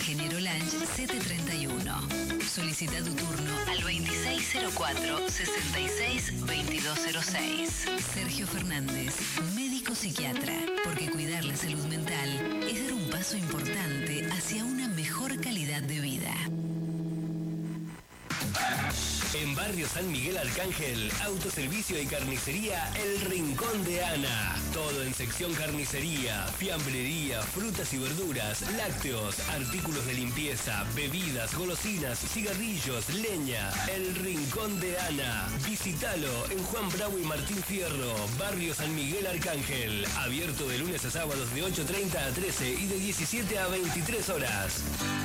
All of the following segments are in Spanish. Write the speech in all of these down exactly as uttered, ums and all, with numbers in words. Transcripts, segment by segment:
Ingeniero Lange setecientos treinta y uno. Solicita tu turno al veintiséis cero cuatro, sesenta y seis, veintidós cero seis. Sergio Fernández, médico psiquiatra, porque cuidar la salud mental es dar un paso importante hacia una mejor calidad de vida. En Barrio San Miguel Arcángel, autoservicio y carnicería El Rincón de Ana. Todo en sección carnicería, fiambrería, frutas y verduras, lácteos, artículos de limpieza, bebidas, golosinas, cigarrillos, leña. El Rincón de Ana. Visítalo en Juan Bravo y Martín Fierro, Barrio San Miguel Arcángel. Abierto de lunes a sábados de ocho treinta a trece y de diecisiete a veintitrés horas.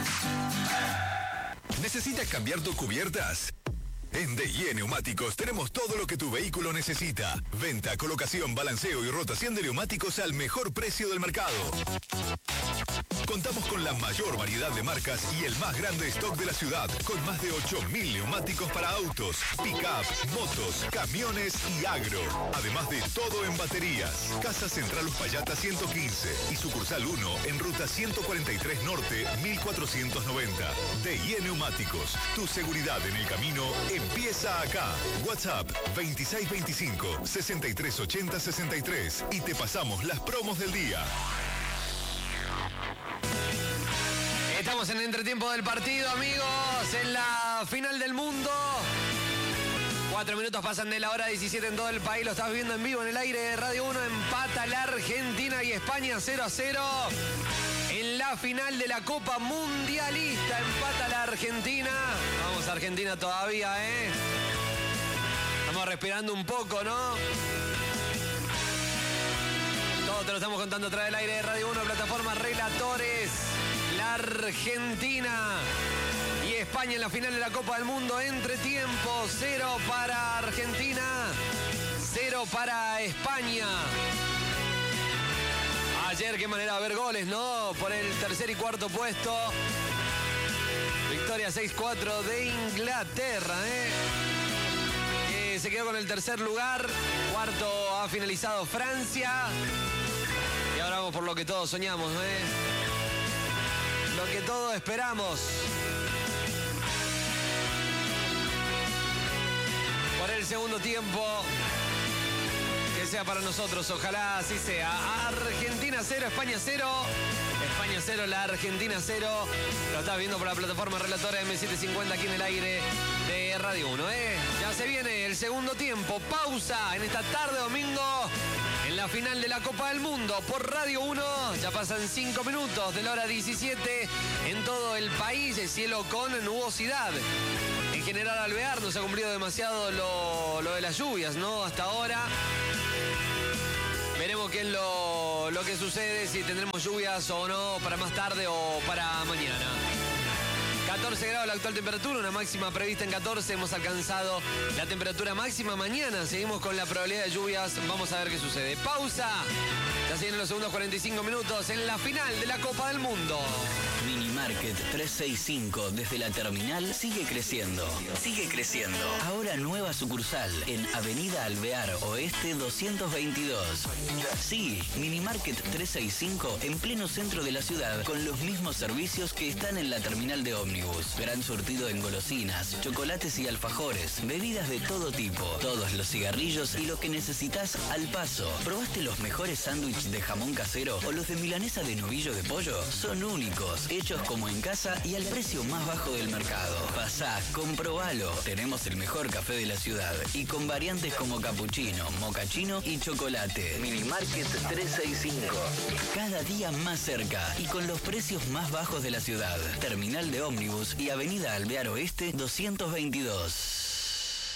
¿Necesitas cambiar tus cubiertas? En D I E Neumáticos tenemos todo lo que tu vehículo necesita. Venta, colocación, balanceo y rotación de neumáticos al mejor precio del mercado. Contamos con la mayor variedad de marcas y el más grande stock de la ciudad, con más de ocho mil neumáticos para autos, pick-up, motos, camiones y agro. Además de todo en baterías. Casa Central Uspallata ciento quince y sucursal uno en ruta ciento cuarenta y tres Norte mil cuatrocientos noventa. D I E Neumáticos. Tu seguridad en el camino empieza acá. WhatsApp veintiséis veinticinco, sesenta y tres ochenta sesenta y tres y te pasamos las promos del día. Estamos en el entretiempo del partido, amigos, en la final del mundo. Cuatro minutos pasan de la hora diecisiete en todo el país. Lo estás viendo en vivo en el aire de Radio uno. Empata la Argentina y España cero a cero. En la final de la Copa Mundialista empata la Argentina. Vamos, Argentina todavía, ¿eh? Estamos respirando un poco, ¿no? Todo te lo estamos contando a través del aire de Radio uno, plataforma Relatores. La Argentina y España en la final de la Copa del Mundo. Entre tiempo, cero para Argentina, cero para España. Ayer, qué manera de ver goles, ¿no? Por el tercer y cuarto puesto. Victoria seis cuatro de Inglaterra, ¿eh? Que se quedó con el tercer lugar. Cuarto ha finalizado Francia. Y ahora vamos por lo que todos soñamos, ¿eh? Lo que todos esperamos. Por el segundo tiempo. Que sea para nosotros, ojalá así sea. Argentina cero, España cero. España cero, la Argentina cero. Lo estás viendo por la plataforma Relatora M setecientos cincuenta aquí en el aire de Radio uno, ¿eh? Ya se viene el segundo tiempo. Pausa en esta tarde domingo. En la final de la Copa del Mundo por Radio uno, ya pasan cinco minutos de la hora diecisiete en todo el país, el cielo con nubosidad. En General Alvear no se ha cumplido demasiado lo, lo de las lluvias, ¿no? Hasta ahora. Veremos qué es lo, lo que sucede, si tendremos lluvias o no para más tarde o para mañana. catorce grados la actual temperatura, una máxima prevista en catorce. Hemos alcanzado la temperatura máxima. Mañana seguimos con la probabilidad de lluvias. Vamos a ver qué sucede. Pausa. Ya se vienen los segundos cuarenta y cinco minutos en la final de la Copa del Mundo. Minimarket trescientos sesenta y cinco desde la terminal sigue creciendo. Sigue creciendo. Ahora nueva sucursal en Avenida Alvear Oeste doscientos veintidós. Sí, Minimarket trescientos sesenta y cinco en pleno centro de la ciudad con los mismos servicios que están en la terminal de ómnibus. Gran surtido en golosinas, chocolates y alfajores, bebidas de todo tipo, todos los cigarrillos y lo que necesitas al paso. ¿Probaste los mejores sándwiches de jamón casero o los de milanesa de novillo de pollo? Son únicos, hechos como en casa y al precio más bajo del mercado. Pasá, comprobalo. Tenemos el mejor café de la ciudad y con variantes como capuchino, mocachino y chocolate. Minimarket trescientos sesenta y cinco. Cada día más cerca y con los precios más bajos de la ciudad. Terminal de ómnibus y Avenida Alvear Oeste doscientos veintidós.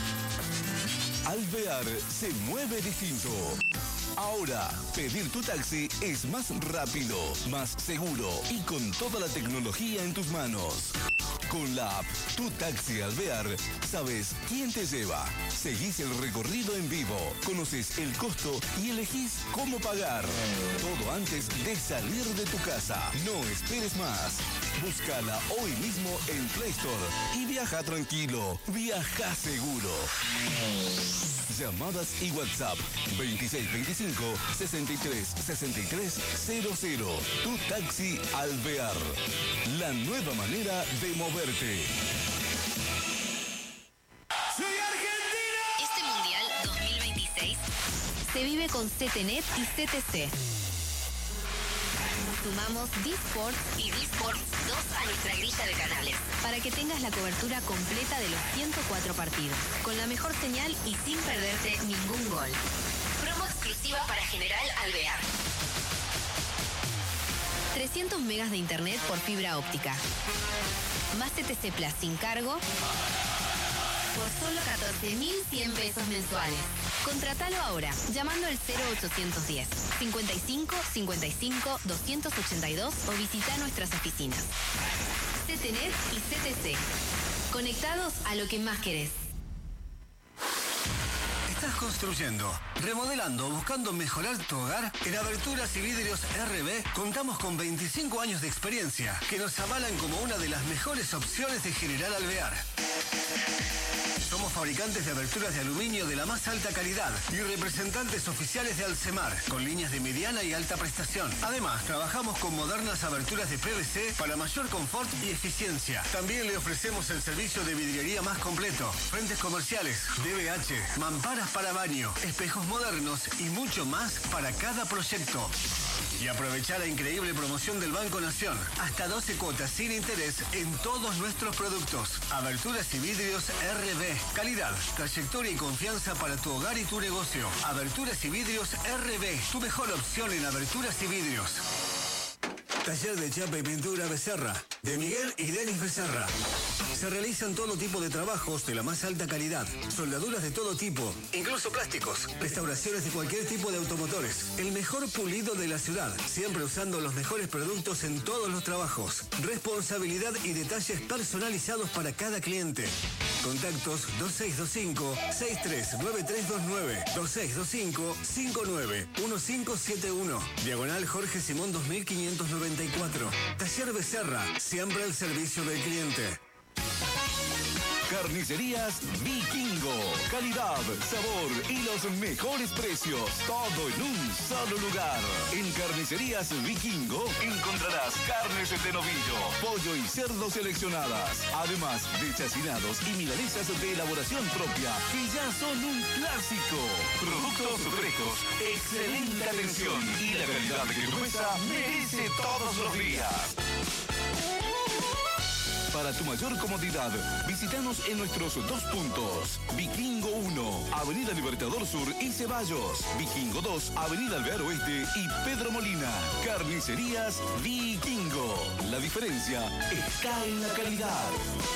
Alvear se mueve distinto. Ahora, pedir tu taxi es más rápido, más seguro y con toda la tecnología en tus manos. Con la app Tu Taxi Alvear, sabes quién te lleva, seguís el recorrido en vivo, conoces el costo y elegís cómo pagar. Todo antes de salir de tu casa. No esperes más. Búscala hoy mismo en Play Store y viaja tranquilo, viaja seguro. Llamadas y WhatsApp veintiséis veinticinco, sesenta y tres, sesenta y tres, cero cero. Tu Taxi Alvear. La nueva manera de moverte. Este Mundial dos mil veintiséis se vive con C T N E T y C T C. Sumamos D-Sports y D-Sports dos a nuestra grilla de canales para que tengas la cobertura completa de los ciento cuatro partidos, con la mejor señal y sin perderte ningún gol. Promo exclusiva para General Alvear. trescientos megas de internet por fibra óptica. Más C T C Plus sin cargo por solo catorce mil cien pesos mensuales. Contratalo ahora, llamando al cero ochocientos diez, cincuenta y cinco, cincuenta y cinco, doscientos ochenta y dos o visita nuestras oficinas. C T N E T y C T C. Conectados a lo que más querés. ¿Estás construyendo, remodelando o buscando mejorar tu hogar? En Aberturas y Vidrios R B contamos con veinticinco años de experiencia que nos avalan como una de las mejores opciones de General Alvear. Somos fabricantes de aberturas de aluminio de la más alta calidad y representantes oficiales de Alcemar, con líneas de mediana y alta prestación. Además, trabajamos con modernas aberturas de P V C para mayor confort y eficiencia. También le ofrecemos el servicio de vidriería más completo, frentes comerciales, D B H, mamparas para baño, espejos modernos y mucho más para cada proyecto. Y aprovechar la increíble promoción del Banco Nación. Hasta doce cuotas sin interés en todos nuestros productos. Aberturas y Vidrios R B. Calidad, trayectoria y confianza para tu hogar y tu negocio. Aberturas y Vidrios R B. Tu mejor opción en aberturas y vidrios. Taller de chapa y pintura Becerra, de Miguel y Denis Becerra. Se realizan todo tipo de trabajos de la más alta calidad, soldaduras de todo tipo, incluso plásticos, restauraciones de cualquier tipo de automotores, el mejor pulido de la ciudad, siempre usando los mejores productos en todos los trabajos, responsabilidad y detalles personalizados para cada cliente. Contactos dos seis dos cinco, seis tres nueve tres dos nueve, dos seis dos cinco, cinco nueve uno cinco siete uno, diagonal Jorge Simón dos mil quinientos noventa y cuatro. Taller Becerra, siempre al servicio del cliente. Carnicerías Vikingo. Calidad, sabor y los mejores precios. Todo en un solo lugar. En Carnicerías Vikingo encontrarás carnes de novillo, pollo y cerdo seleccionadas. Además de chacinados y milanesas de elaboración propia, que ya son un clásico. Productos frescos, excelente atención y la calidad que tu mesa merece todos los días. Para tu mayor comodidad, visítanos en nuestros dos puntos. Vikingo uno, Avenida Libertador Sur y Ceballos. Vikingo dos, Avenida Alvear Oeste y Pedro Molina. Carnicerías Vikingo. La diferencia está en la calidad.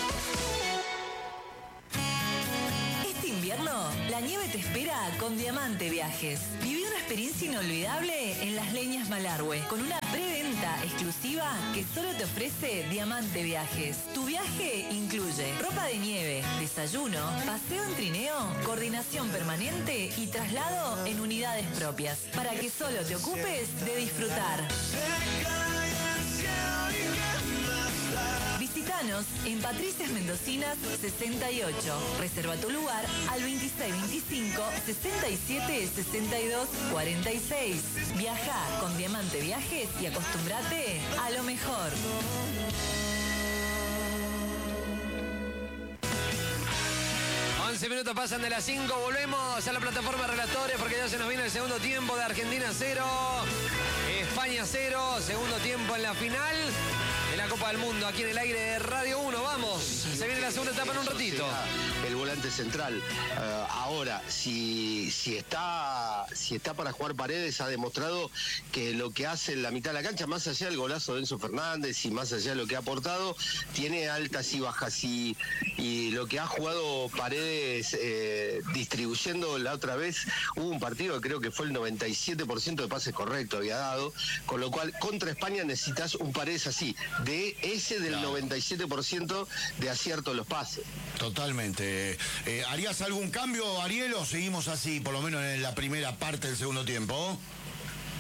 Este invierno, la nieve te espera con Diamante Viajes. Viví una experiencia inolvidable en las Leñas Malargüe, con una preventa exclusiva que solo te ofrece Diamante Viajes. Tu viaje incluye ropa de nieve, desayuno, paseo en trineo, coordinación permanente y traslado en unidades propias, para que solo te ocupes de disfrutar. Visítanos en Patricias Mendocinas sesenta y ocho. Reserva tu lugar al veintiséis veinticinco, sesenta y siete, sesenta y dos, cuarenta y seis. Viaja con Diamante Viajes y acostúmbrate a lo mejor. once minutos pasan de las cinco, volvemos a la plataforma relatoria porque ya se nos viene el segundo tiempo de Argentina cero, España cero, segundo tiempo en la final de la Copa del Mundo, aquí en el aire de Radio uno. Vamos, se viene la segunda etapa en un ratito. El volante central. Uh, ahora, si, si, está, si está para jugar Paredes, ha demostrado que lo que hace en la mitad de la cancha, más allá del golazo de Enzo Fernández y más allá de lo que ha aportado, tiene altas y bajas. Y, y lo que ha jugado Paredes eh, distribuyendo la otra vez, hubo un partido que creo que fue el noventa y siete por ciento de pases correctos había dado, con lo cual contra España necesitas un Paredes así, de ese del claro. noventa y siete por ciento de acierto en los pases. Totalmente. Eh, ¿Harías algún cambio, Ariel, o seguimos así, por lo menos en la primera parte del segundo tiempo?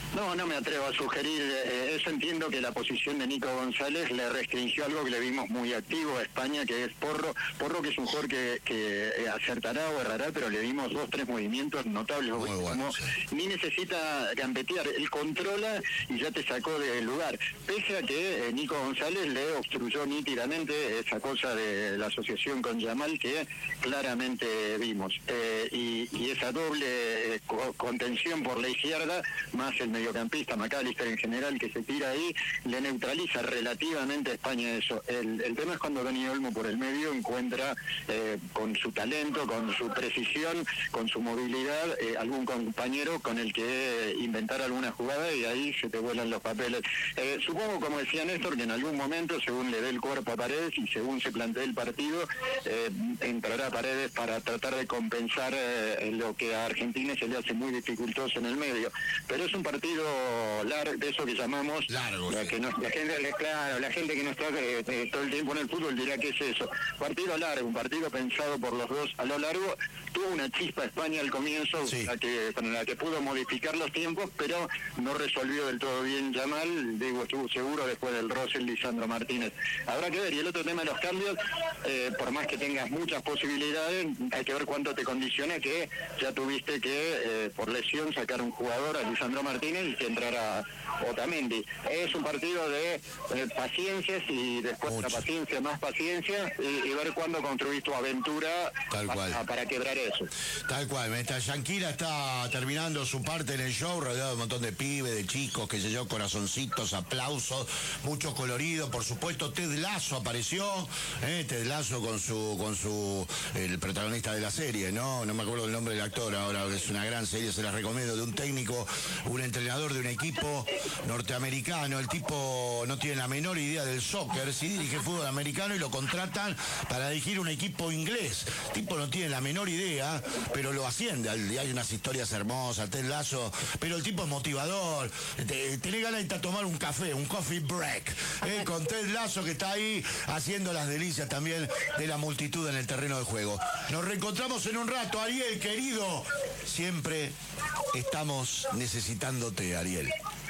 No, no me atrevo a sugerir eh, eso. Entiendo que la posición de Nico González le restringió algo que le vimos muy activo a España, que es Porro. Porro, que es un jugador que, que acertará o errará, pero le dimos dos, tres movimientos notables. Muy bueno, Como, sí. Ni necesita gambetear, él controla y ya te sacó del lugar. Pese a que eh, Nico González le obstruyó nítidamente esa cosa de la asociación con Yamal que claramente vimos. Eh, y, y esa doble eh, co- contención por la izquierda, más el mediocampista McAllister en general que se tira ahí, le neutraliza relativamente a España eso. El, el tema es cuando Dani Olmo por el medio encuentra eh, con su talento, con su precisión, con su movilidad, eh, algún compañero con el que inventar alguna jugada y ahí se te vuelan los papeles. Eh, supongo, como decía Néstor, que en algún momento, según le dé el cuerpo a Paredes y según se plantee el partido, eh, entrará Paredes para tratar de compensar eh, lo que a Argentina se le hace muy dificultoso en el medio. Pero es un partido largo, de eso que llamamos largo, la, sí. que no, la gente, claro, la gente que no está eh, eh, todo el tiempo en el fútbol dirá que es eso. Partido largo, un partido pensado por los dos a lo largo. Tuvo una chispa España al comienzo, Sí. la que, con la que pudo modificar los tiempos, pero no resolvió del todo bien Yamal. Digo, estuvo seguro después del Rosel Lisandro Martínez. Habrá que ver. Y el otro tema de los cambios, eh, por más que tengas muchas posibilidades, hay que ver cuánto te condiciona que ya tuviste que, eh, por lesión, sacar un jugador, a Lisandro Martínez, y que entrara Otamendi. Es un partido de eh, paciencias y después de la paciencia, más paciencia, y, y ver cuándo construís tu aventura Tal cual. para, para quebrar eso. Tal cual, mientras Yanquila está terminando su parte en el show, rodeado de un montón de pibes, de chicos, que se yo, corazoncitos, aplausos, mucho colorido, por supuesto. Ted Lasso apareció, ¿eh? Ted Lasso con su, con su, el protagonista de la serie, ¿no? No me acuerdo el nombre del actor ahora, es una gran serie, se la recomiendo, de un técnico, un entrenador de un equipo norteamericano. El tipo no tiene la menor idea del soccer, sí dirige fútbol americano y lo contratan para dirigir un equipo inglés. El tipo no tiene la menor idea, pero lo asciende. Hay unas historias hermosas, Ted Lasso, pero el tipo es motivador. Te, tenés ganas de ir a tomar un café, un coffee break, ¿eh? Con Ted Lasso, que está ahí haciendo las delicias también de la multitud en el terreno de juego. Nos reencontramos en un rato, Ariel, querido. Siempre estamos necesitándote, Ariel.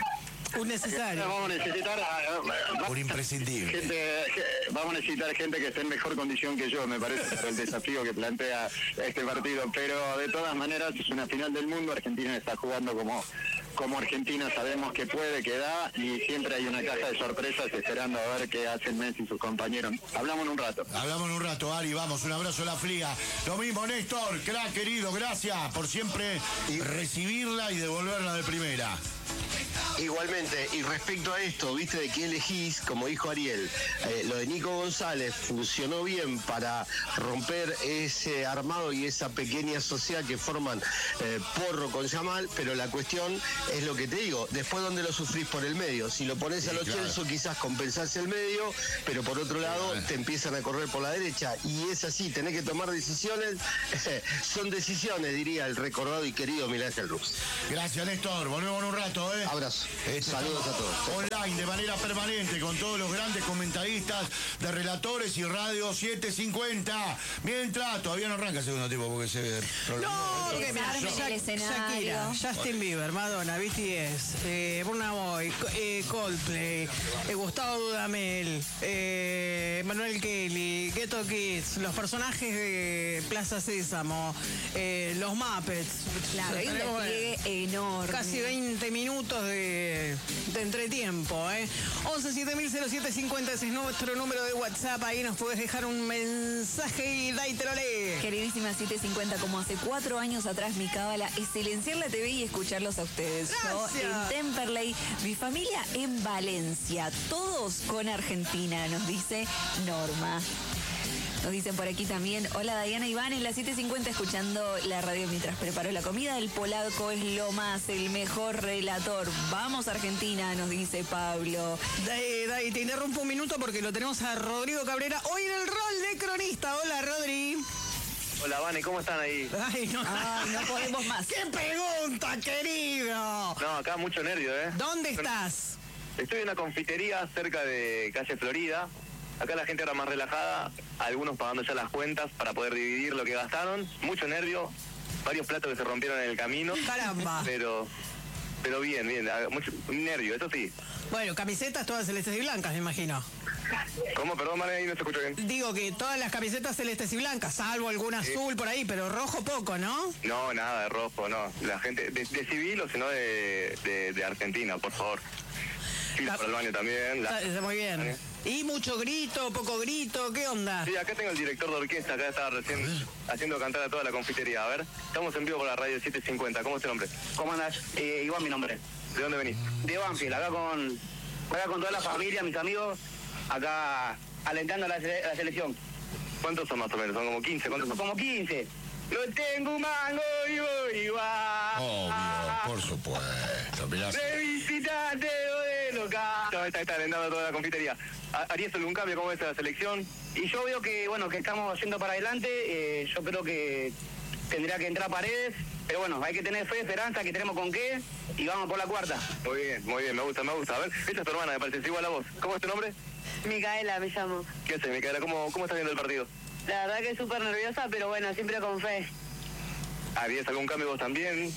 Un necesario. Vamos a necesitar a, a, Un imprescindible. Gente, vamos a necesitar gente que esté en mejor condición que yo, me parece, para el desafío que plantea este partido. Pero de todas maneras es una final del mundo. Argentina está jugando como, como Argentina sabemos que puede, que da, y siempre hay una caja de sorpresas esperando a ver qué hacen Messi y sus compañeros. Hablamos en un rato. Hablamos en un rato, Ari, vamos, un abrazo a la fría. Lo mismo, Néstor, crack querido, gracias por siempre recibirla y devolverla de primera. Igualmente, y respecto a esto, viste, de qué elegís, como dijo Ariel, eh, lo de Nico González funcionó bien para romper ese armado y esa pequeña sociedad que forman eh, Porro con Yamal, pero la cuestión es lo que te digo, después donde lo sufrís por el medio, si lo pones a Sí, los claro. Chelsea quizás compensás el medio, pero por otro lado te empiezan a correr por la derecha, y es así, tenés que tomar decisiones, son decisiones, diría el recordado y querido Miguel Ángel Rux. Gracias, Néstor, volvemos en un rato, ¿eh? Abrazo. Este, Saludos a todos. Online, de manera permanente, con todos los grandes comentaristas de Relatores y Radio setecientos cincuenta. Mientras, todavía no arranca el segundo tiempo porque se ve... No, porque mira, Desarmen Sha- el escenario. Shakira, Justin Bieber, Madonna, B T S, eh, Burna Boy, Co- eh, Coldplay, eh, Gustavo Dudamel, eh, Manuel Kelly, Ghetto Kids, los personajes de Plaza Sésamo, eh, los Muppets. Claro, hay un Tenemos, eh, despliegue enorme. Casi veinte minutos de, de entretiempo, ¿eh? once siete mil cero siete cincuenta, ese es nuestro número de WhatsApp. Ahí nos puedes dejar un mensaje y dáitelo lee. Queridísima setecientos cincuenta, como hace cuatro años atrás, mi cábala es silenciar la T V y escucharlos a ustedes. Yo Gracias. en Temperley, mi familia en Valencia, todos con Argentina, nos dice Norma. Nos dicen por aquí también, hola Diana Iván, en la setecientos cincuenta escuchando la radio mientras preparo la comida. El polaco es lo más, el mejor relator. Vamos Argentina, nos dice Pablo. Dai, Dai, te interrumpo un minuto porque lo tenemos a Rodrigo Cabrera hoy en el rol de cronista. Hola, Rodri. Hola, Vane, ¿cómo están ahí? Ay, no, Ay, no podemos más. ¡Qué pregunta, querido! No, acá mucho nervio, ¿eh? ¿Dónde estás? Estoy en una confitería cerca de calle Florida. Acá la gente era más relajada, algunos pagando ya las cuentas para poder dividir lo que gastaron. Mucho nervio, varios platos que se rompieron en el camino. Caramba. Pero pero bien, bien, mucho nervio, eso sí. Bueno, camisetas todas celestes y blancas, me imagino. ¿Cómo? Perdón, Mane, ahí no se escucha bien. Digo que todas las camisetas celestes y blancas, salvo alguna Sí. azul por ahí, pero rojo poco, ¿no? No, nada de rojo, no. La gente, de, de civil o si no de, de, de Argentina, por favor. Fila para el baño también. La... Está, está muy bien. ¿Y mucho grito, poco grito? ¿Qué onda? Sí, acá tengo el director de orquesta, acá estaba recién haciendo cantar a toda la confitería. A ver, estamos en vivo por la radio setecientos cincuenta. ¿Cómo es tu nombre? ¿Cómo andás? Eh, Iván, mi nombre. ¿De dónde venís? De Banfield, acá con, acá con toda la familia, mis amigos, acá alentando a la, sele- a la selección. ¿Cuántos son más o menos? ¿Son como quince? ¿Cuántos son? Como quince. No tengo un mango y voy igual. Obvio, por supuesto. Mirá. De visitante o de local. No, está, está alentando a toda la confitería. ¿Ha- ¿Harías algún cambio? ¿Cómo ves a la selección? Y yo veo que, bueno, que estamos yendo para adelante. Eh, yo creo que tendría que entrar Paredes. Pero bueno, hay que tener fe, esperanza, que tenemos con qué. Y vamos por la cuarta. Muy bien, muy bien, me gusta, me gusta. A ver, esta es tu hermana, me parece, es igual a vos. ¿Cómo es tu nombre? Micaela me llamo. ¿Qué haces, Micaela? ¿Cómo, cómo estás viendo el partido? La verdad que es súper nerviosa, pero bueno, siempre con fe. ¿Harías algún cambio vos también?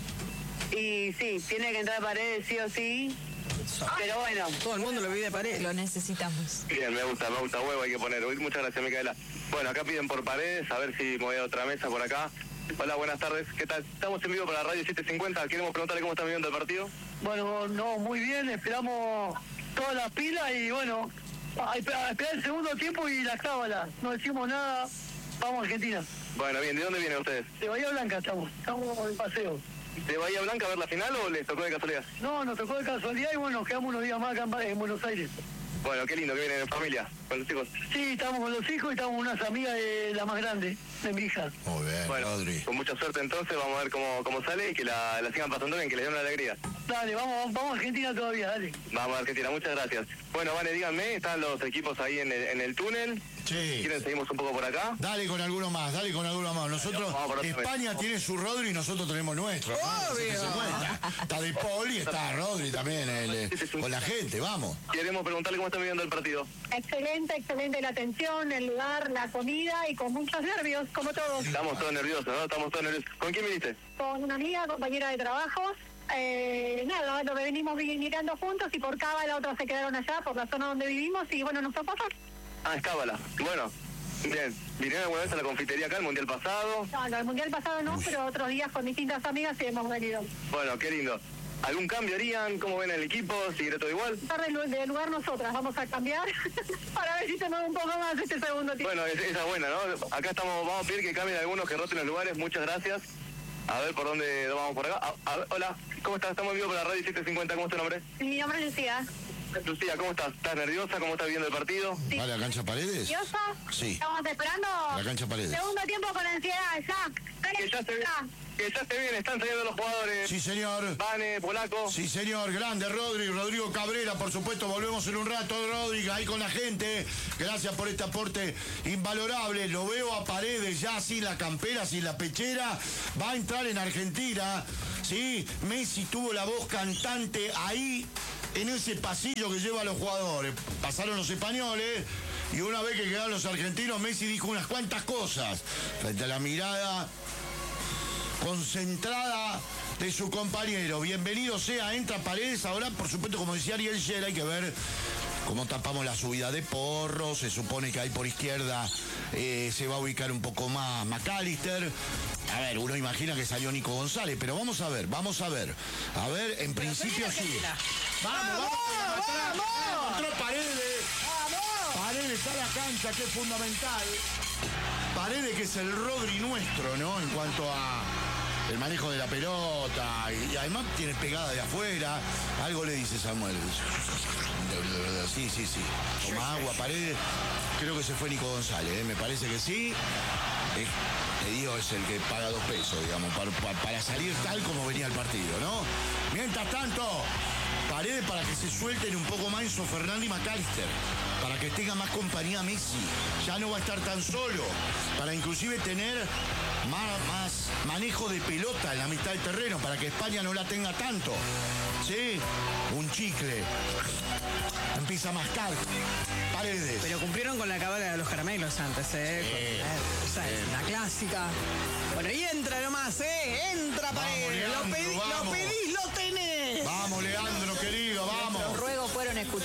Y sí, tiene que entrar Paredes sí o sí. Pero bueno. Todo el mundo lo pide Paredes. Lo necesitamos. Bien, me gusta, me gusta, huevo hay que poner. Uy, muchas gracias, Micaela. Bueno, acá piden por Paredes, a ver si me voy a otra mesa por acá. Hola, buenas tardes. ¿Qué tal? Estamos en vivo para la radio setecientos cincuenta. Queremos preguntarle cómo están viviendo el partido. Bueno, no, muy bien, esperamos todas las pilas y bueno, a esperar, a esperar el segundo tiempo y la cábala. No decimos nada, vamos a Argentina. Bueno, bien, ¿de dónde vienen ustedes? De Bahía Blanca estamos, estamos de paseo. ¿De Bahía Blanca a ver la final o les tocó de casualidad? No, nos tocó de casualidad y bueno, quedamos unos días más acá en Ba- en Buenos Aires. Bueno, qué lindo que vienen en familia, con los chicos. Sí, estamos con los hijos y estamos con unas amigas de la más grande, de mi hija. Muy bien, Bueno, Rodri. con mucha suerte entonces, vamos a ver cómo, cómo sale y que la, la sigan pasando bien, que les den una alegría. Dale, vamos, vamos a Argentina todavía, dale. Vamos a Argentina, muchas gracias. Bueno, vale, díganme, están los equipos ahí en el, en el túnel. Sí. ¿Quieren seguimos un poco por acá? Dale con alguno más, dale con alguno más. Nosotros, Vamos por otra España vez. tiene su Rodri y nosotros tenemos nuestro. ¿no? Así que se cuenta. Está De Paul y está Rodri también el, eh, con la gente, vamos. Queremos preguntarle cómo están viviendo el partido. Excelente, excelente la atención, el lugar, la comida y con muchos nervios, como todos. Estamos todos nerviosos, ¿no? Estamos todos nerviosos. ¿Con quién viniste? Con una amiga, compañera de trabajos. Eh, nada, lo venimos vi- mirando juntos y por cábala otros se quedaron allá, por la zona donde vivimos y bueno, nos tocó pasar. Ah, es Cábala. Bueno, bien. ¿Vinieron alguna vez a la confitería acá, el mundial pasado? No, no, el mundial pasado no, pero otros días con distintas amigas sí hemos venido. Bueno, qué lindo. ¿Algún cambio harían? ¿Cómo ven el equipo? ¿Seguirá todo igual? Estar de, lu- de lugar nosotras, vamos a cambiar para ver si tenemos un poco más este segundo tiempo. Bueno, es- esa es buena, ¿no? Acá estamos, vamos a pedir que cambien algunos, que roten los lugares. Muchas gracias. A ver por dónde vamos por acá. A- a ver, hola, ¿cómo estás? Estamos en vivo por la radio setecientos cincuenta. ¿Cómo es tu nombre? Mi nombre es Lucía. Lucía, ¿cómo estás? ¿Estás nerviosa? ¿Cómo estás viendo el partido? ¿Va a la cancha Paredes? ¿Nerviosa? Sí. Estamos esperando. La cancha Paredes. Segundo tiempo con ansiedad, ya. Que ya se ve, que ya se viene, están saliendo los jugadores. Sí, señor. Vane, Polaco. Sí, señor. Grande, Rodri. Rodrigo Cabrera, por supuesto. Volvemos en un rato, Rodri, ahí con la gente. Gracias por este aporte invalorable. Lo veo a Paredes ya sin la campera, sin la pechera. Va a entrar en Argentina. Sí, Messi tuvo la voz cantante ahí, en ese pasillo que lleva a los jugadores. Pasaron los españoles y una vez que quedaron los argentinos, Messi dijo unas cuantas cosas frente a la mirada concentrada de su compañero. Bienvenido sea, entra Paredes. Ahora, por supuesto, como decía Ariel Sher, hay que ver cómo tapamos la subida de Porro. Se supone que ahí por izquierda eh, se va a ubicar un poco más McAllister. A ver, uno imagina que salió Nico González, pero vamos a ver, vamos a ver. A ver, en principio sí. Vamos, vamos, vamos. Entró Paredes. Paredes a la cancha, que es fundamental. Paredes, que es el Rodri nuestro, ¿no? En cuanto a el manejo de la pelota. Y, y además tiene pegada de afuera. Algo le dice Samuel. Sí, sí, sí. Toma agua, Paredes. Creo que se fue Nico González, ¿eh? Me parece que sí. Eh, te digo, es el que paga dos pesos, digamos, para, para, para salir tal como venía el partido, ¿no? Mientras tanto, Paredes para que se suelten un poco más Enzo Fernández y McAllister, para que tenga más compañía Messi, ya no va a estar tan solo, para inclusive tener más, más manejo de pelota en la mitad del terreno, para que España no la tenga tanto, ¿sí? Un chicle, empieza a mascar Paredes. Pero cumplieron con la cábala de los caramelos antes, ¿eh? Sí, Con- eh, o sea, sí. la clásica. Bueno, y entra nomás, ¿eh? Entra Paredes. Leandro, Lo, pedí- lo vamos. pedís, lo tenés.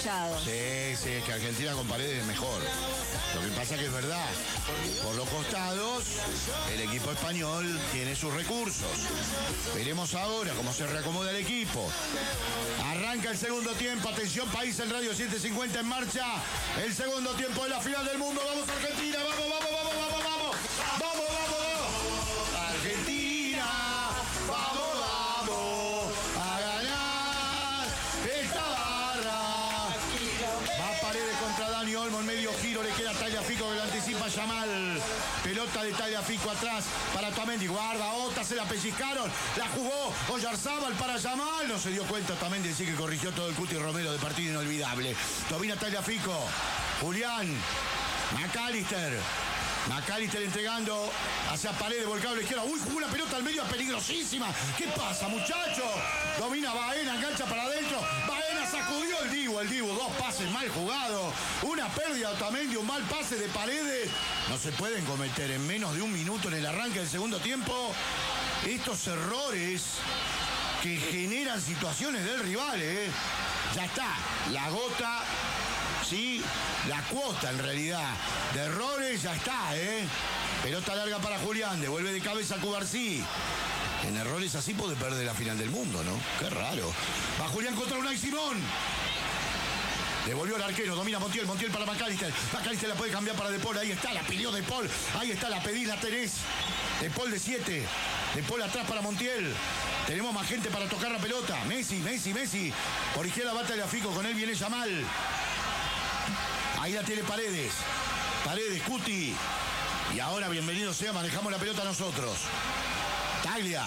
escuchado. Sí, sí, es que Argentina con Paredes es mejor. Lo que pasa que es verdad, por los costados, el equipo español tiene sus recursos. Veremos ahora cómo se reacomoda el equipo. Arranca el segundo tiempo, atención país en Radio setecientos cincuenta en marcha. El segundo tiempo de la final del mundo. Vamos Argentina, vamos, vamos, vamos, vamos, vamos. Vamos, vamos, vamos. Argentina, vamos, vamos a ganar esta barra. Va Paredes contra Dani Olmo en medio giro, le queda Tagliafico que lo anticipa Yamal. Pelota de Tagliafico atrás para Otamendi. Guarda, Ota, se la pellizcaron. La jugó Oyarzábal para Yamal. No se dio cuenta Otamendi, decir que corrigió todo el Cuti Romero de partido inolvidable. Domina Tagliafico. Julián. McAllister. McAllister entregando hacia Paredes, volcado a la izquierda. Uy, jugó una pelota al medio peligrosísima. ¿Qué pasa, muchacho? Domina Baena, engancha para adentro. Baena sacudió el Dibu, el Dibu. Dos pases mal jugados. Una pérdida de Otamendi, un mal pase de Paredes. No se pueden cometer en menos de un minuto en el arranque del segundo tiempo estos errores que generan situaciones del rival, ¿eh? Ya está, la gota... Sí, la cuota en realidad de errores ya está, ¿eh? Pelota larga para Julián, devuelve de cabeza a Cubarsí. En errores así puede perder la final del mundo, ¿no? Qué raro. Va Julián contra Unai Simón. Devolvió el arquero, domina Montiel, Montiel para McAllister. McAllister la puede cambiar para De Paul, ahí está, la pidió De Paul. Ahí está, la pedís, la tenés. De Paul de siete. De Paul atrás para Montiel. Tenemos más gente para tocar la pelota. Messi, Messi, Messi. Por izquierda va Tagliafico, con él viene Yamal. Ahí la tiene Paredes. Paredes, Cuti. Y ahora, bienvenido sea, manejamos la pelota nosotros. Taglia.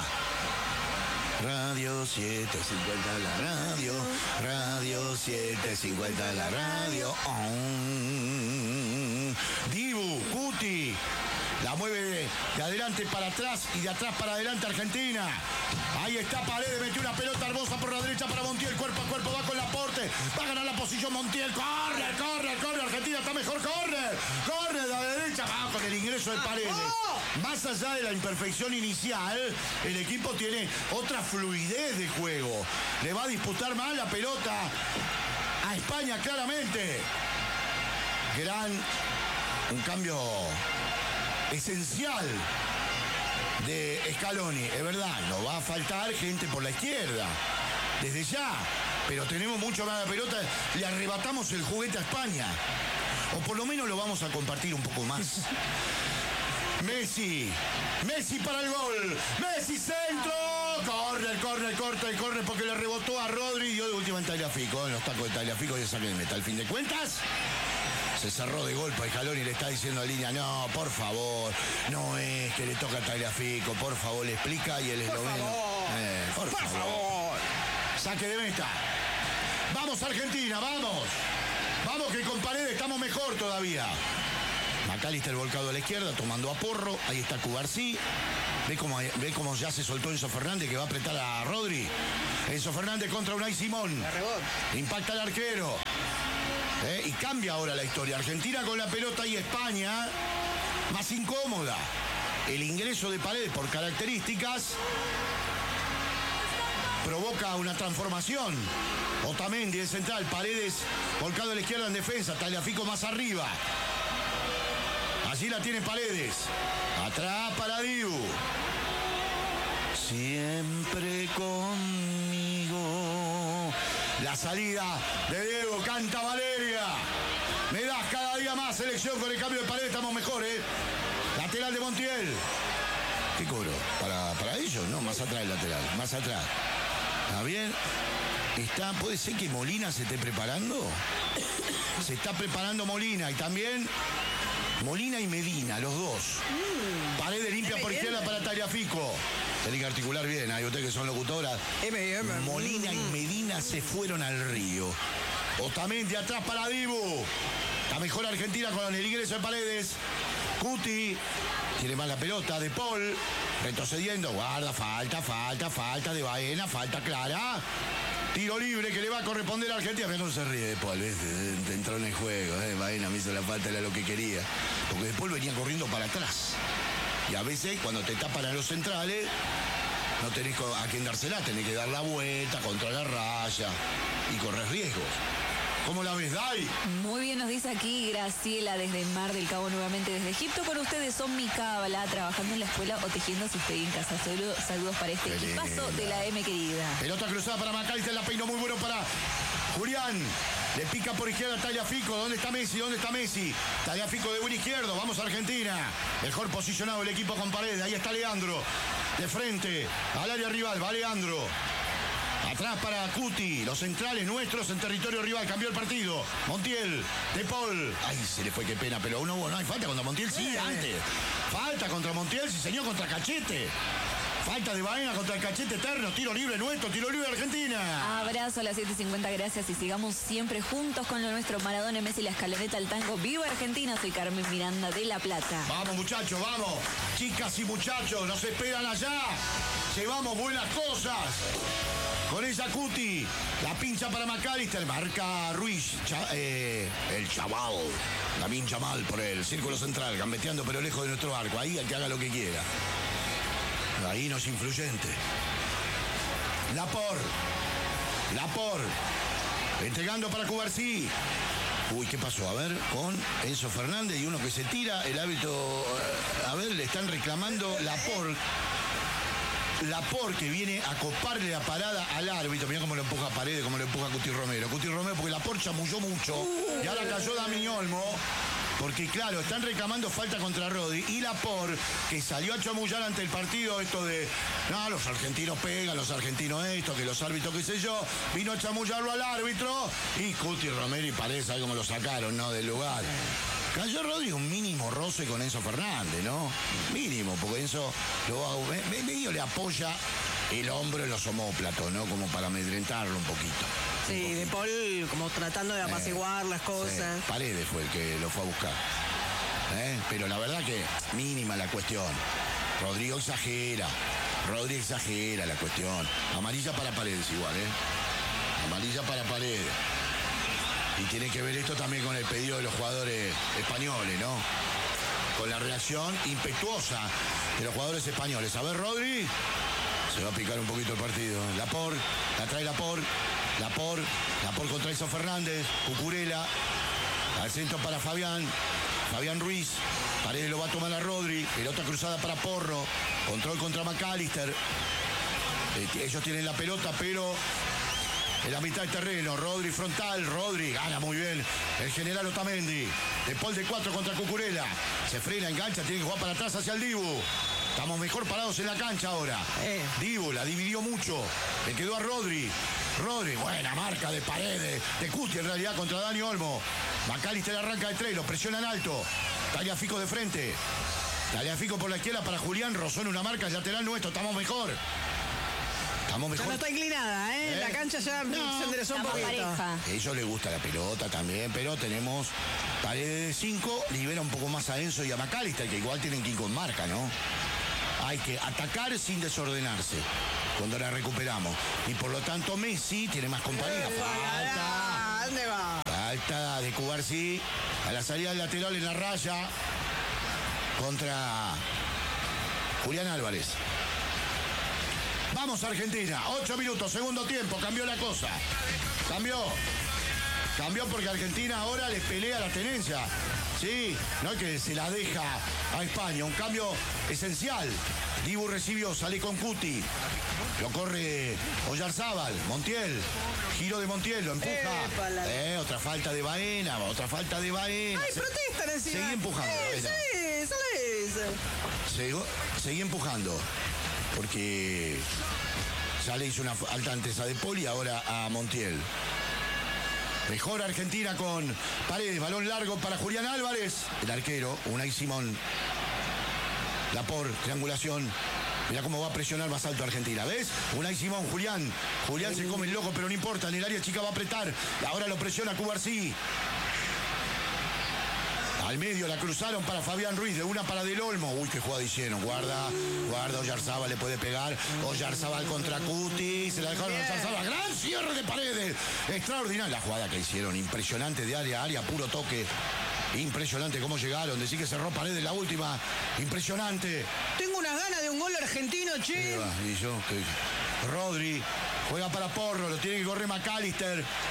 Radio setecientos cincuenta la radio. Radio setecientos cincuenta la radio. Oh. Dibu, Cuti. La mueve de, de adelante para atrás y de atrás para adelante Argentina. Ahí está Paredes, metió una pelota hermosa por la derecha para Montiel, cuerpo a cuerpo, va con Laporte, va a ganar la posición Montiel, corre, corre, corre, Argentina está mejor, corre, corre de la derecha, va con el ingreso de Paredes. Más allá de la imperfección inicial, el equipo tiene otra fluidez de juego, le va a disputar más la pelota a España claramente. Gran, un cambio esencial de Scaloni, es verdad, nos va a faltar gente por la izquierda, desde ya, pero tenemos mucho más la pelota, le arrebatamos el juguete a España, o por lo menos lo vamos a compartir un poco más. Messi, Messi para el gol, Messi centro, corre, corre, corre, corre porque le rebotó a Rodri y dio de última en Tagliafico, en los tacos de Tagliafico y el saque de meta. Al fin de cuentas, se cerró de golpe a Scaloni y le está diciendo a Línea, no, por favor, no es que le toca a Tagliafico, por favor, le explica y el esloveno. Eh, por, por favor. favor. Saque de meta. Vamos Argentina, vamos. Vamos que con Paredes estamos mejor todavía. McAllister volcado a la izquierda, tomando a Porro. Ahí está Cubarsí. Ve cómo, ve cómo ya se soltó Enzo Fernández, que va a apretar a Rodri. Enzo Fernández contra Unai Simón. Impacta el arquero. ¿Eh? Y cambia ahora la historia. Argentina con la pelota y España más incómoda. El ingreso de Paredes por características provoca una transformación. Otamendi de central, Paredes volcado a la izquierda en defensa, Tagliafico más arriba. Allí la tiene Paredes. Atrás para Dibu. Siempre conmigo. La salida de Diego, canta Valeria. Me das cada día más selección con el cambio de Paredes, estamos mejor, ¿eh? Lateral de Montiel. ¿Qué cobro? ¿Para, para ellos? No, más atrás el lateral, más atrás. ¿Está bien? Está, ¿puede ser que Molina se esté preparando? Se está preparando Molina y también Molina y Medina, los dos. Mm, Paredes limpia por izquierda para Tagliafico. Tiene que articular bien, hay ustedes que son locutoras. M, M, Molina y Medina se fueron al río. Otamendi atrás para Dibu. La mejor Argentina con el ingreso de Paredes. Cuti tiene más la pelota. De Paul retrocediendo. Guarda, falta, falta, falta de Baena, falta clara. Tiro libre que le va a corresponder a Argentina. Pero no se ríe De Paul, ¿ves? Entró en el juego. ¿eh? Baena me hizo la falta, era lo que quería. Porque De Paul venía corriendo para atrás. Y a veces cuando te tapan a los centrales, no tenés a quien dársela, tenés que dar la vuelta contra la raya y correr riesgos. ¿Cómo la ves, Dai? Muy bien, nos dice aquí Graciela desde Mar del Cabo, nuevamente desde Egipto. Con ustedes son mi cábala, trabajando en la escuela o tejiendo si estoy en casa. Saludos, saludos para este equipazo de la M, querida. Pelota cruzada para Macalister, la peinó muy bueno para Julián. Le pica por izquierda Tagliafico. ¿Dónde está Messi? ¿Dónde está Messi? Tagliafico de buen izquierdo. Vamos a Argentina. Mejor posicionado el equipo con Paredes. Ahí está Leandro. De frente al área rival. Va Leandro. Atrás para Cuti. Los centrales nuestros en territorio rival. Cambió el partido. Montiel. De Paul. Ay, se le fue, qué pena. Pero no, no hay falta contra Montiel. Sí, antes. Falta contra Montiel. Sí, señor, contra Cachete. Falta de Baena contra el Cachete eterno. Tiro libre nuestro, tiro libre de Argentina. Abrazo a las siete cincuenta, gracias. Y sigamos siempre juntos con lo nuestro. Maradona, Messi, la escaloneta, el tango. ¡Viva Argentina! Soy Carmen Miranda de La Plata. Vamos, muchachos, vamos. Chicas y muchachos, nos esperan allá. Llevamos buenas cosas. Con esa Cuti. La pincha para Macalister. Marca Ruiz. Cha, eh, el chaval. Lamin Yamal por el círculo central. Gambeteando pero lejos de nuestro arco. Ahí el que haga lo que quiera. Ahí no es influyente. Lapor. Lapor. Entregando para Cubarsí. Uy, ¿qué pasó? A ver, con Enzo Fernández y uno que se tira. El hábito. A ver, le están reclamando Lapor. Lapor que viene a coparle la parada al árbitro. Mirá cómo lo empuja a Paredes, cómo lo empuja a Cuti Romero. Cuti Romero porque Lapor chamulló mucho. Y ahora cayó Damián Olmo. Porque claro, están reclamando falta contra Rodri. Y Lapor, que salió a chamullar ante el partido esto de, no, los argentinos pegan, los argentinos esto, que los árbitros qué sé yo, vino a chamullarlo al árbitro. Y Cuti Romero y Paredes, ¿sabes cómo lo sacaron, no? Del lugar. Cayó Rodri un mínimo roce con Enzo Fernández, ¿no? Mínimo, porque Enzo lo, me, medio le apoya el hombro en los omóplatos, ¿no? Como para amedrentarlo un poquito. Sí, De Paul como tratando de apaciguar eh, las cosas. Sí. Paredes fue el que lo fue a buscar. ¿Eh? Pero la verdad que mínima la cuestión. Rodrigo exagera. Rodrigo exagera la cuestión. Amarilla para Paredes igual, ¿eh? Amarilla para Paredes. Y tiene que ver esto también con el pedido de los jugadores españoles, ¿no? Con la reacción impetuosa de los jugadores españoles. A ver, Rodri. Se va a picar un poquito el partido. Lapor, la trae Lapor. Lapor, Lapor contra Enzo Fernández. Cucurella. Al centro para Fabián. Fabián Ruiz. Paredes lo va a tomar a Rodri. Pelota cruzada para Porro. Control contra Macalister. Eh, ellos tienen la pelota, pero en la mitad del terreno. Rodri frontal. Rodri gana muy bien el general Otamendi. De Paul de cuatro contra Cucurella. Se frena, engancha, tiene que jugar para atrás hacia el Dibu. Estamos mejor parados en la cancha ahora. Eh. Dibu la dividió mucho. Le quedó a Rodri. Rodri, buena marca de Paredes. De Cuti en realidad contra Dani Olmo. Macalister arranca de tres, lo presionan alto. Tagliafico de frente. Tagliafico por la izquierda para Julián. Rozó en una marca lateral nuestro. Estamos mejor. Estamos mejor. Ya no está inclinada, ¿eh? ¿Eh? La cancha ya no, se enderezó un poquito. Pareja. A ellos les gusta la pelota también, pero tenemos Paredes de cinco. Libera un poco más a Enzo y a Macalister, que igual tienen que ir con marca, ¿no? Hay que atacar sin desordenarse cuando la recuperamos. Y por lo tanto Messi tiene más compañía. Falta. ¿Dónde va? Falta de Cubarsí a la salida del lateral en la raya contra Julián Álvarez. Vamos Argentina. Ocho minutos, segundo tiempo. Cambió la cosa. Cambió. Cambió porque Argentina ahora les pelea la tenencia. Sí, no es que se la deja a España. Un cambio esencial. Dibu recibió, sale con Cuti. Lo corre Oyarzábal. Montiel. Giro de Montiel, lo empuja. Eh, otra falta de Baena. Otra falta de Baena. ¡Ay, protestan encima! Seguí empujando. Eh, sí, sale eso. Seguí empujando. Porque ya le hizo una falta antes a De Paul y ahora a Montiel. Mejor Argentina con Paredes, balón largo para Julián Álvarez. El arquero, Unai Simón. Lapor, triangulación. Mirá cómo va a presionar más alto Argentina, ¿ves? Unai Simón, Julián. Julián se come el loco, pero no importa. En el área chica va a apretar. Ahora lo presiona Cubarsí. Al medio la cruzaron para Fabián Ruiz, de una para Del Olmo. Uy, qué jugada hicieron. Guarda, guarda, Oyarzábal le puede pegar. Oyarzábal contra Cuti. Se la dejaron a Oyarzábal. Gran cierre de Paredes. Extraordinaria la jugada que hicieron. Impresionante de área a área, puro toque. Impresionante cómo llegaron. Decir que cerró Paredes la última. Impresionante. Tengo unas ganas de un gol argentino, che. Y yo, que Rodri juega para Porro. Lo tiene que correr Macalister.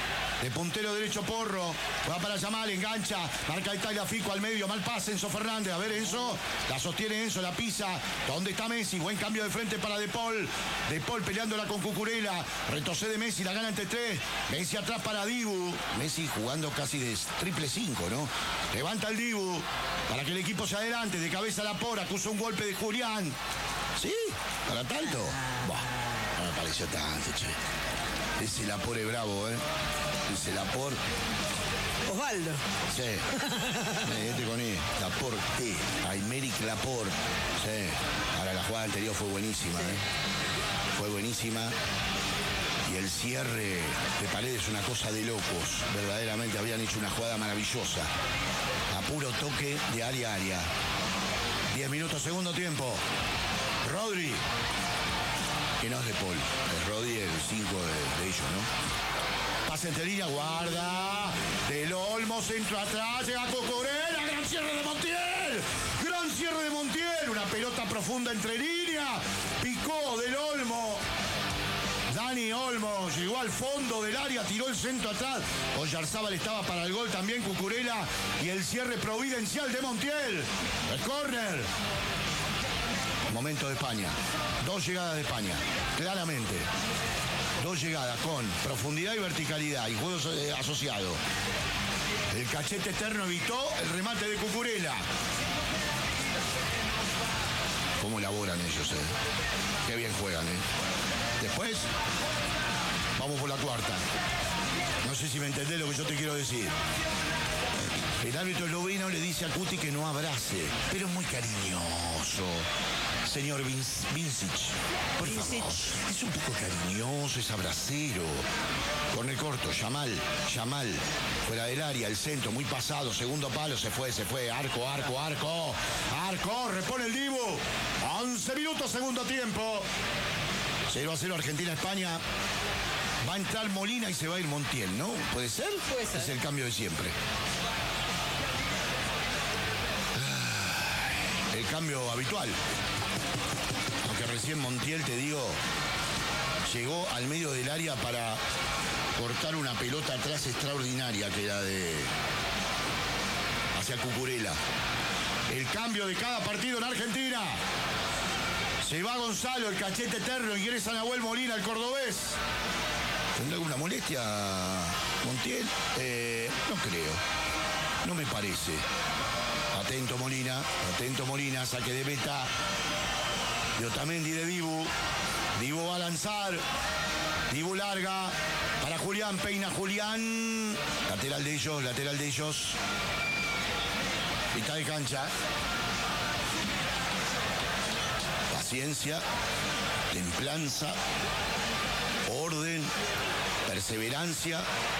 De puntero derecho Porro. Va para Yamal, engancha. Marca el Tagliafico al medio. Mal pase Enzo Fernández. A ver Enzo. La sostiene Enzo, la pisa. ¿Dónde está Messi? Buen cambio de frente para De Paul. De Paul peleándola con Cucurella. Retrocede Messi, la gana entre tres. Messi atrás para Dibu. Messi jugando casi de triple cinco, ¿no? Levanta el Dibu para que el equipo se adelante. De cabeza la Por. Acusa un golpe de Julián. ¿Sí? ¿Para tanto? Bah, no me pareció tanto, che. Ese Lapor es bravo, ¿eh? Ese Lapor. Osvaldo. Sí. Este con E. Lapor T. Aymeric Lapor. Sí. Ahora la jugada anterior fue buenísima, ¿eh? Fue buenísima. Y el cierre de Paredes es una cosa de locos. Verdaderamente habían hecho una jugada maravillosa. A puro toque de área a área. Diez minutos, segundo tiempo. Rodri, que no es de Paul, es Rodri el cinco de, de ellos, ¿no? Pase entre línea, guarda, Del Olmo, centro atrás, llega Cucurella, gran cierre de Montiel, gran cierre de Montiel, una pelota profunda entre línea, picó Del Olmo, Dani Olmo, llegó al fondo del área, tiró el centro atrás, Oyarzábal estaba para el gol también, Cucurella, y el cierre providencial de Montiel, el córner. Momento de España. Dos llegadas de España. Claramente. Dos llegadas con profundidad y verticalidad y juego eh, asociado. El cachete eterno evitó el remate de Cucurella. ¿Cómo elaboran ellos, eh? Qué bien juegan, eh. Después, vamos por la cuarta. No sé si me entendés lo que yo te quiero decir. El árbitro esloveno le dice a Cuti que no abrace, pero es muy cariñoso. Señor Vincic, por favor, es un poco cariñoso, es abracero. Corner corto, Yamal, Yamal, fuera del área, el centro, muy pasado, segundo palo, se fue, se fue, arco, arco, arco, arco, repone el Dibu. once minutos, segundo tiempo. cero a cero Argentina-España. Va a entrar Molina y se va a ir Montiel, ¿no? ¿Puede ser? Puede ser. Es el cambio de siempre. El cambio habitual. Aunque recién Montiel, te digo, llegó al medio del área para cortar una pelota atrás extraordinaria que era de hacia Cucurella. El cambio de cada partido en Argentina. Se va Gonzalo, el cachete eterno, ingresa Nahuel Molina, el cordobés. ¿Tendrá alguna molestia Montiel? Eh, no creo. No me parece. Atento Molina, atento Molina, saque de meta de Otamendi de Dibu. Dibu va a lanzar. Dibu larga para Julián, peina Julián. Lateral de ellos, lateral de ellos. Mitad de cancha. Paciencia, templanza, orden, perseverancia.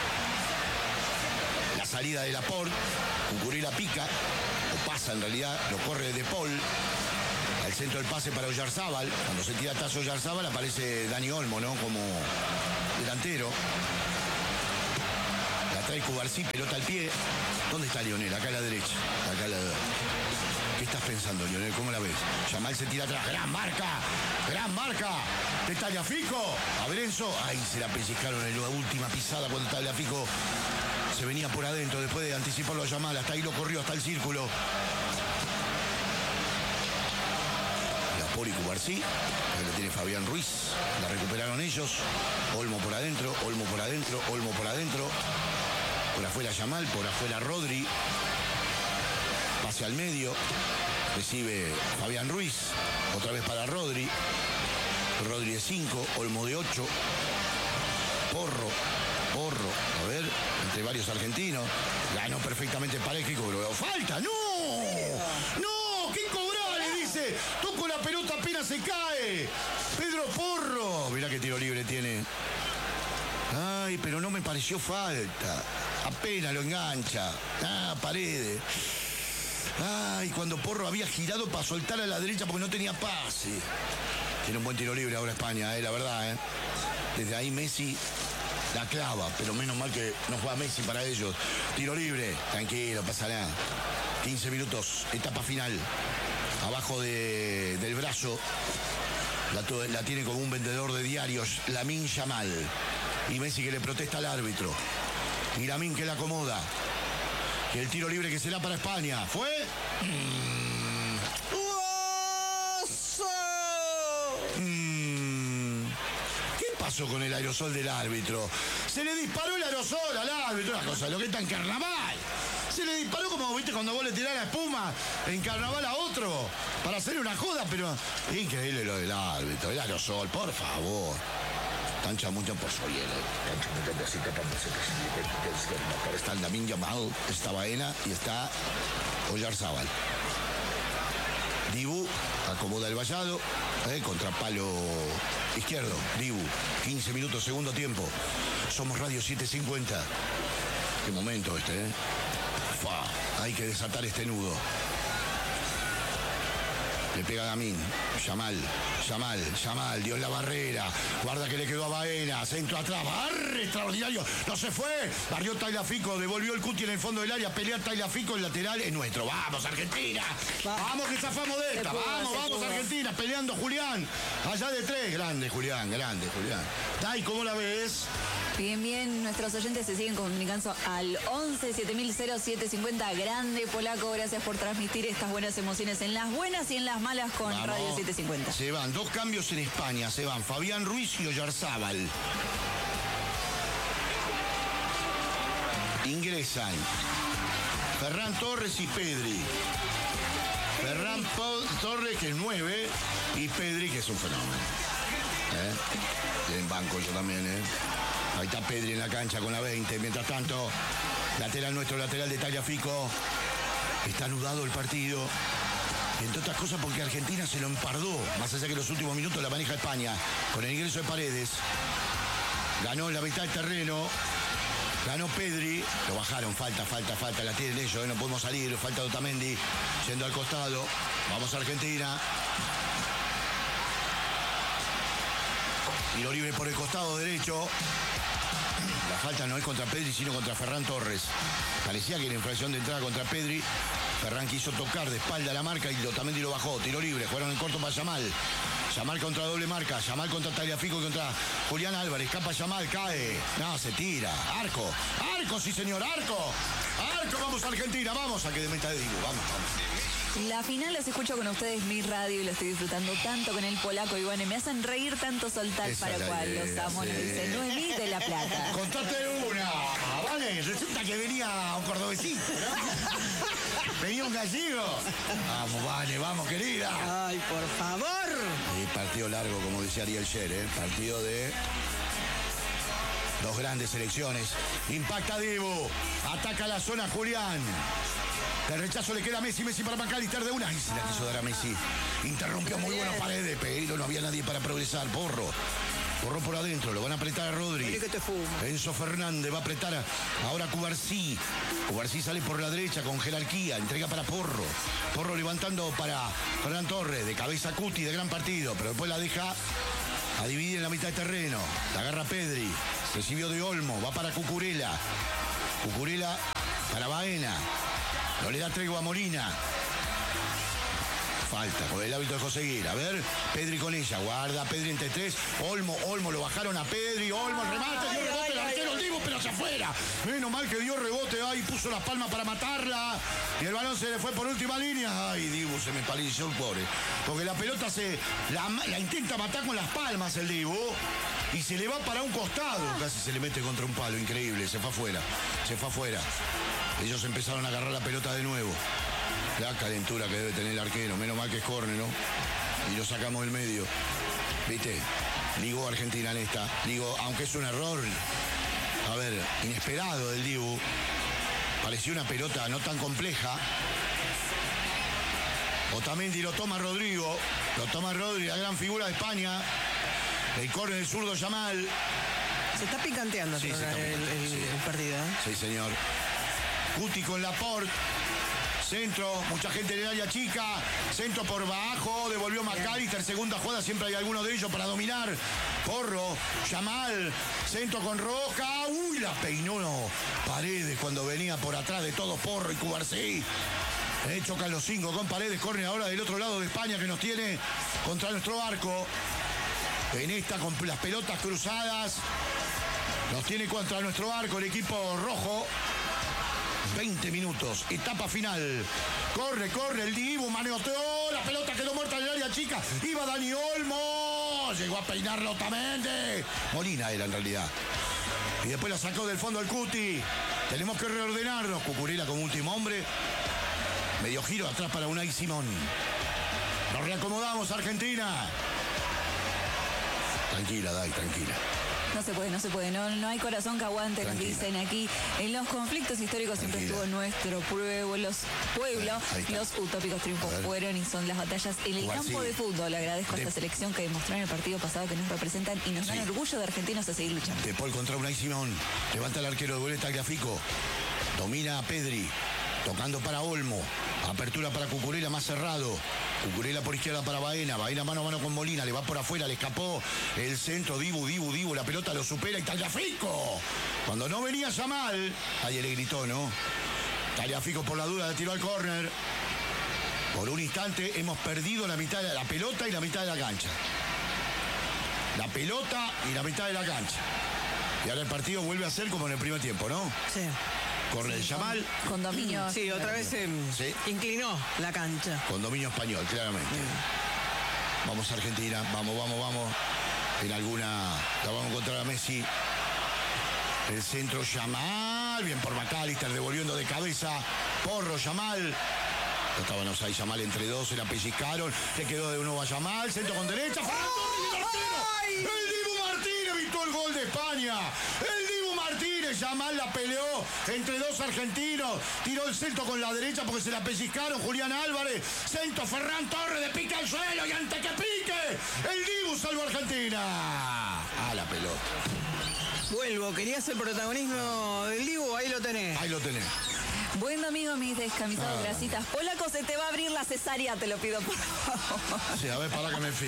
La salida de Laporte, Cucurella pica, o pasa en realidad, lo corre De Paul. Al centro del pase para Oyarzábal. Cuando se tira atrás Oyarzábal aparece Dani Olmo, ¿no? Como delantero. La trae Cubarsí, pelota al pie. ¿Dónde está Lionel? Acá a la derecha. Acá a la derecha. ¿Qué estás pensando, Lionel? ¿Cómo la ves? Yamal se tira atrás. ¡Gran marca! ¡Gran marca! De Tagliafico. A ver Enzo. Ay, se la pellizcaron en la última pisada cuando Tagliafico se venía por adentro después de anticiparlo a Yamal. Hasta ahí lo corrió, hasta el círculo. La Poli Cubarsí. Ahí la tiene Fabián Ruiz. La recuperaron ellos. Olmo por adentro, Olmo por adentro, Olmo por adentro. Por afuera Yamal, por afuera Rodri. Pase al medio. Recibe Fabián Ruiz. Otra vez para Rodri. Rodri de cinco, Olmo de ocho. Porro, Porro. A ver, entre varios argentinos. Ganó perfectamente Pareja y cobró. ¡Falta! ¡No! ¡No! ¿Qué cobró? Le dice. Toco la pelota, apenas se cae. Pedro Porro. Mirá qué tiro libre tiene. Ay, pero no me pareció falta. Apenas lo engancha. Ah, Paredes. Ay, cuando Porro había girado para soltar a la derecha porque no tenía pase. Tiene un buen tiro libre ahora España, eh, la verdad. Eh. Desde ahí Messi la clava, pero menos mal que no juega Messi para ellos. Tiro libre, tranquilo, pasa nada. quince minutos, etapa final. Abajo de, del brazo la, la tiene como un vendedor de diarios Lamine Yamal. Y Messi que le protesta al árbitro. Y Lamín que la acomoda. Y el tiro libre que será para España. ¿Fue? Mm. Mm. ¿Qué pasó con el aerosol del árbitro? Se le disparó el aerosol al árbitro. Una cosa, lo que está en carnaval. Se le disparó como, viste, cuando vos le tirás la espuma en carnaval a otro para hacer una joda, pero increíble lo del árbitro. El aerosol, por favor. Cancha mucho por Soriel. Está el Lamín Yamal, está Baena y está Oyarzábal. Dibu acomoda el vallado, eh, contra palo izquierdo. Dibu, quince minutos, segundo tiempo. Somos Radio setecientos cincuenta. Qué momento este, ¿eh? Fua, hay que desatar este nudo. Le pega a Lamín, Yamal, Yamal, Yamal, dio en la barrera, guarda que le quedó a Baena, centro atrás, barre, extraordinario, no se fue, barrió Tagliafico, devolvió el Cuti en el fondo del área, pelea Tagliafico, el lateral es nuestro, vamos Argentina, vamos que zafamos de esta, vamos, vamos Argentina, peleando Julián, allá de tres, grande Julián, grande Julián. Dai, ¿cómo la ves? Bien, bien, nuestros oyentes se siguen comunicando al once siete mil siete cincuenta. Grande Polaco, gracias por transmitir estas buenas emociones en las buenas y en las malas con Vamos. Radio setecientos cincuenta. Se van dos cambios en España, se van Fabián Ruiz y Oyarzábal. Ingresan Ferran Torres y Pedri. Ferran Po- Torres, que es nueve, y Pedri, que es un fenómeno. ¿Eh? En banco yo también, ¿eh? Ahí está Pedri en la cancha con la veinte. Mientras tanto, lateral nuestro, lateral de Tagliafico. Está anudado el partido. Entre otras cosas porque Argentina se lo empardó. Más allá que en los últimos minutos la maneja España. Con el ingreso de Paredes. Ganó en la mitad del terreno. Ganó Pedri. Lo bajaron. Falta, falta, falta. La tienen ellos. ¿eh? No podemos salir. Falta Otamendi. Yendo al costado. Vamos a Argentina. Tiro libre por el costado derecho. La falta no es contra Pedri, sino contra Ferran Torres. Parecía que la infracción de entrada contra Pedri. Ferran quiso tocar de espalda la marca y Otamendi lo bajó. Tiro libre, jugaron en corto para Yamal. Yamal contra doble marca. Yamal contra Tagliafico y contra Julián Álvarez. Escapa Yamal, cae. No, se tira. Arco. Arco, sí señor, arco. Arco, vamos a Argentina, vamos a que de meta de Dibu. Vamos, vamos. La final las escucho con ustedes, mi radio, y lo estoy disfrutando tanto con el Polaco, Iván, y me hacen reír tanto soltar Esa para es la cual. idea, Los amo, sí. nos dice Noemí de La Plata. Contate una, vale, resulta que venía un cordobesito, ¿no? Venía un gallego. Vamos, vale, vamos, querida. Ay, por favor. Sí, partido largo, como decía Ariel Sher, ¿eh? Partido de dos grandes selecciones. Impacta Dibu, ataca la zona Julián. De rechazo le queda a Messi, Messi para McAllister de una. Y se la quiso dar a Messi. Interrumpió muy buena Paredes, pero no había nadie para progresar. Porro. Porro por adentro, lo van a apretar a Rodri. Mire que te fumo. Enzo Fernández va a apretar a, ahora a Cubarsí. Cubarsí sale por la derecha con jerarquía, entrega para Porro. Porro levantando para Ferran Torres, de cabeza Cuti, de gran partido, pero después la deja a dividir en la mitad de terreno. La agarra Pedri, recibió de Olmo, va para Cucurella. Cucurella para Baena. No le da tregua a Molina. Falta por el hábito de conseguir. A ver, Pedri con ella. Guarda, Pedri entre tres. Olmo, Olmo, lo bajaron a Pedri. Olmo, el remate, dio rebote, el arquero Dibu, pero hacia afuera. Menos mal que dio rebote ahí, puso las palmas para matarla. Y el balón se le fue por última línea. Ay, Dibu, se me palició el pobre. Porque la pelota se la, la intenta matar con las palmas el Dibu. Y se le va para un costado. Casi se le mete contra un palo, increíble. Se fue afuera. Se fue afuera. Ellos empezaron a agarrar la pelota de nuevo. La calentura que debe tener el arquero. Menos mal que es córner, ¿no? Y lo sacamos del medio. ¿Viste? Ligó Argentina en esta. Ligó, aunque es un error, a ver, inesperado del Dibu. Pareció una pelota no tan compleja. Otamendi lo toma Rodrigo. Lo toma Rodri, la gran figura de España. El córner del zurdo Yamal. Se está picanteando Sí, el, se está el- el- sí. el partido. ¿eh? Sí, señor. Cuti con Laporte. Centro, mucha gente en el área chica. Centro por bajo, devolvió McAllister. Segunda jugada, siempre hay alguno de ellos para dominar. Porro, Yamal. Centro con Roja. Uy, la peinó no. Paredes cuando venía por atrás de todo Porro y Cubarsí. Eh, chocan los cinco con Paredes. Corren ahora del otro lado de España que nos tiene contra nuestro arco. En esta con las pelotas cruzadas. Nos tiene contra nuestro arco el equipo rojo. veinte minutos, etapa final. Corre, corre el Dibu, maneoteó, la pelota quedó muerta en el área chica. Iba Dani Olmo, llegó a peinarlo Otamendi. Molina era en realidad. Y después la sacó del fondo el Cuti. Tenemos que reordenarnos. Cucurella como último hombre. Medio giro atrás para Unai Simón. Nos reacomodamos, Argentina. Tranquila, Dai, tranquila. No se puede, no se puede, no, no hay corazón que aguante, nos dicen aquí. En los conflictos históricos siempre estuvo nuestro pueblo, los pueblos, los utópicos triunfos fueron y son las batallas en el campo de fútbol. Agradezco a esta selección que demostró en el partido pasado que nos representan y nos dan orgullo de argentinos a seguir luchando. De Paul contra Unai Simón, levanta el arquero de boleta Tagliafico, domina a Pedri, tocando para Olmo, apertura para Cucurella más cerrado. Cucurella por izquierda para Baena, Baena mano a mano con Molina, le va por afuera, le escapó el centro, Dibu, Dibu, Dibu, la pelota lo supera y Tagliafico. Cuando no venía Yamal, ahí le gritó, ¿no? Tagliafico por la duda le tiró al córner. Por un instante hemos perdido la mitad de la pelota y la mitad de la cancha. La pelota y la mitad de la cancha. Y ahora el partido vuelve a ser como en el primer tiempo, ¿no? Sí. Corre el Yamal. Con dominio. Sí, otra vez se sí. inclinó la cancha. Con dominio español, claramente. Mm. Vamos Argentina, vamos, vamos, vamos. En alguna la vamos a encontrar a Messi. El centro Yamal, bien por McAllister, devolviendo de cabeza. Porro Yamal. No estábamos ahí, Yamal entre dos, se la pellizcaron. Se quedó de nuevo a Yamal, centro con derecha. ¡Ay! El Dibu Martínez evitó el gol de España. El Dibu Martínez, Yamal la peleó entre dos argentinos. Tiró el centro con la derecha porque se la pellizcaron. Julián Álvarez, centro Ferran Torres de pica al suelo y antes que pique, el Dibu salvó a Argentina. Ah, la pelota. Vuelvo, querías el protagonismo del Dibu, ahí lo tenés. Ahí lo tenés. Buen domingo, mis descamisados Ah. grasitas. Polaco, se te va a abrir la cesárea, te lo pido, por favor. Sí, a ver, para que me fijo.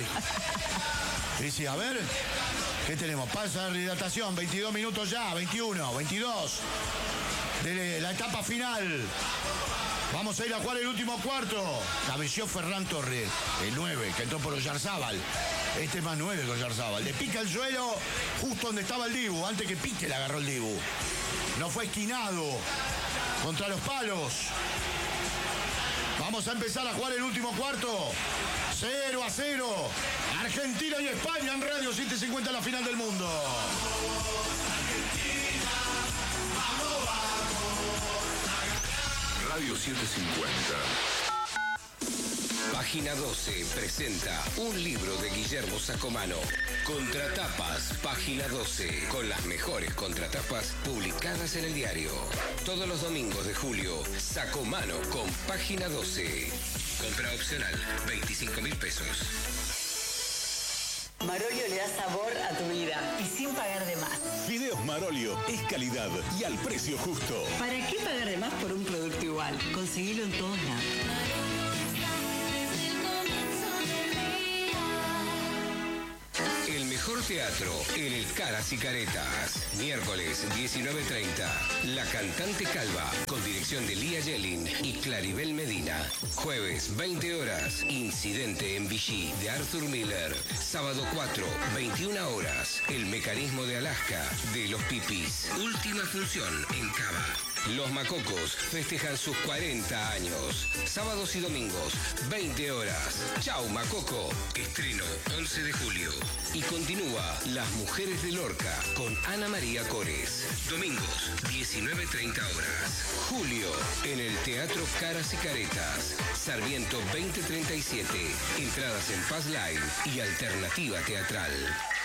Y sí, a ver, ¿qué tenemos? Pasa de hidratación, veintidós minutos ya, veintiuno, veintidós. De la etapa final. Vamos a ir a jugar el último cuarto. Cabeció Ferran Torres, el nueve, que entró por Oyarzábal. Este es más nueve que Oyarzábal. Le pica el suelo justo donde estaba el Dibu. Antes que pique le agarró el Dibu. No fue esquinado contra los palos. Vamos a empezar a jugar el último cuarto. cero a cero. Argentina y España en Radio setecientos cincuenta, la final del mundo. Radio setecientos cincuenta. Página doce presenta un libro de Guillermo Sacomano. Contratapas, página doce, con las mejores contratapas publicadas en el diario. Todos los domingos de julio, Sacomano con página doce. Compra opcional, veinticinco mil pesos. Marolio le da sabor a tu vida y sin pagar de más. Fideos Marolio es calidad y al precio justo. ¿Para qué pagar de más por un producto igual? Conseguilo en todos lados. El mejor teatro en el Caras y Caretas. Miércoles diecinueve treinta. La cantante calva, con dirección de Lía Yelin y Claribel Medina. Jueves veinte horas. Incidente en Vichy de Arthur Miller. Sábado cuatro, veintiuna horas. El mecanismo de Alaska de Los Pipis. Última función en Cava. Los Macocos festejan sus cuarenta años. Sábados y domingos, veinte horas. Chau Macoco. Estreno once de julio. Y continúa Las Mujeres de Lorca con Ana María Cores. Domingos, diecinueve treinta horas. Julio, en el Teatro Caras y Caretas. Sarmiento veinte treinta y siete. Entradas en Paz Live y Alternativa Teatral.